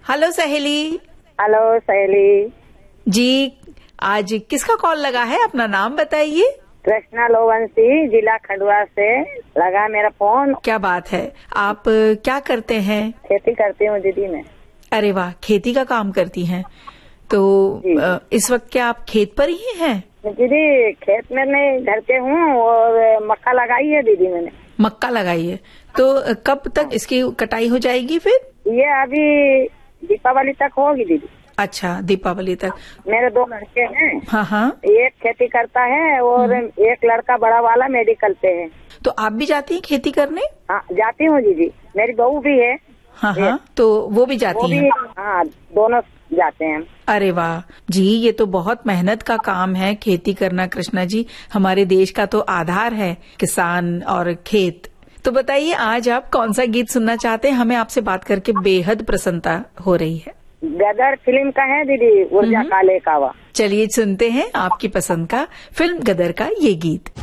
Hello सहेली। Hello सहेली जी, आज किसका कॉल लगा है? अपना नाम बताइए। कृष्णा लोवंशी, जिला खंडवा से लगा मेरा फोन। क्या बात है, आप क्या करते हैं? खेती करती हूँ दीदी मैं। अरे वाह, खेती का काम करती हैं। तो इस वक्त क्या आप खेत पर ही हैं? दीदी खेत में नहीं, घर पे हूँ और मक्का लगाई है दीदी मैंने। मक्का लगाई है, तो कब तक इसकी कटाई हो जाएगी फिर? ये अभी दीपावली तक होगी दीदी। अच्छा, दीपावली तक। मेरे 2 लड़के हैं। हाँ हाँ। एक खेती करता है और एक लड़का बड़ा वाला मेडिकल पे है। तो आप भी जाती हैं खेती करने? हाँ जाती हूँ दीदी, मेरी बहू भी है। हाँ हाँ, तो वो भी जाती हैं? हाँ, दोनों जाते हैं। अरे वाह जी, ये तो बहुत मेहनत का काम है खेती करना कृष्णा जी। हमारे देश का तो आधार है किसान और खेत। तो बताइए, आज आप कौन सा गीत सुनना चाहते हैं? हमें आपसे बात करके बेहद प्रसन्नता हो रही है। गदर फिल्म का है दीदी, ऊर्जा काले कावा। चलिए सुनते हैं आपकी पसंद का फिल्म गदर का ये गीत।